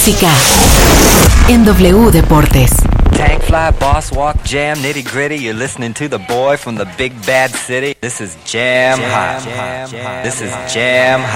música en W Deportes. Tank fly, boss walk, jam, nitty gritty. You're listening to the boy from the big bad city. This is Jam Hot. This is Jam Hot.